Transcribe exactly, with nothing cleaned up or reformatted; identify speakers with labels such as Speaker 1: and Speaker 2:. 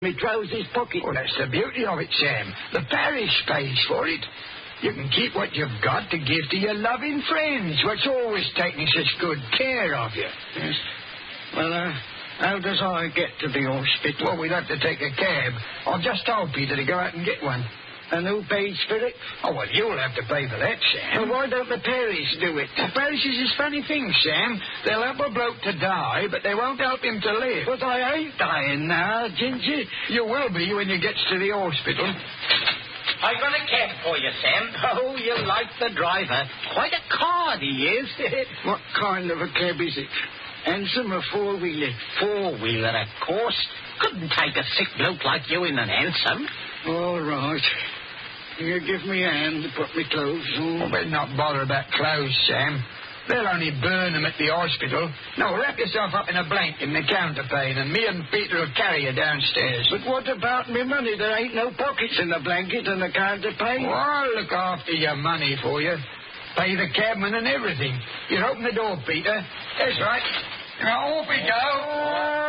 Speaker 1: me trousers pocket.
Speaker 2: Oh, that's the beauty of it, Sam. The parish pays for it. You can keep what you've got to give to your loving friends, what's always taking such good care of you.
Speaker 1: Yes. Well, uh, how does I get to the hospital?
Speaker 2: Well, we'd have to take a cab. I'll just tell Peter to go out and get one.
Speaker 1: And who pays for it?
Speaker 2: Oh, well, you'll have to pay for that, Sam.
Speaker 1: Well, why don't the parish do it?
Speaker 2: The parish is this funny thing, Sam. They'll help a bloke to die, but they won't help him to live.
Speaker 1: But I ain't dying now, Ginger.
Speaker 2: You will be when you get to the hospital.
Speaker 3: I got a cab for you, Sam. Oh, you like the driver. Quite a card he is.
Speaker 1: What kind of a cab is it? Hansom or four-wheeler?
Speaker 3: Four-wheeler, of course. Couldn't take a sick bloke like you in an hansom.
Speaker 1: All right. You give me a hand to put me clothes on.
Speaker 2: Well, better not bother about clothes, Sam. They'll only burn them at the hospital. No, wrap yourself up in a blanket in the counterpane, and me and Peter will carry you downstairs.
Speaker 1: But what about me money? There ain't no pockets in the blanket and the counterpane.
Speaker 2: Well, I'll look after your money for you. Pay the cabman and everything. You open the door, Peter. That's right. Now, off we go.